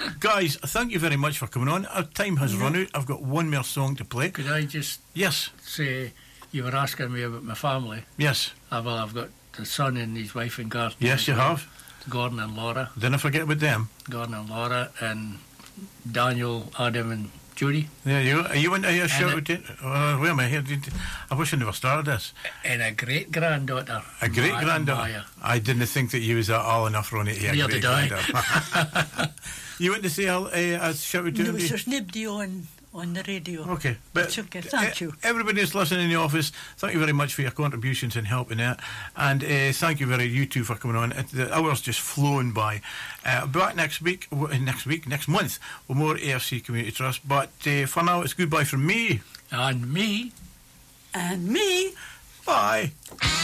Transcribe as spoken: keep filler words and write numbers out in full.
Guys, thank you very much for coming on. Our time has yeah. run out. I've got one more song to play. Could I just yes. say, you were asking me about my family. Yes. Uh, well, I've got the son and his wife and Garth. Yes, you have. Gordon and Laura. Didn't forget about them. Gordon and Laura and Daniel, Adam and Judy. There you go. Are you into your show? Uh, where am I here? I wish I never started this. And a great granddaughter. A great granddaughter. I didn't think that you was all enough on it. Yeah, great granddaughter. You want to say uh, a shout out to no, there's nobody on on the radio. Okay, but it's okay. Thank you. Everybody that's listening in the office, thank you very much for your contributions and helping out, and uh, thank you very you two for coming on. The hours just flown by. Uh, back next week, next week, next month with more A F C Community Trust. But uh, for now, it's goodbye from me and me and me. Bye.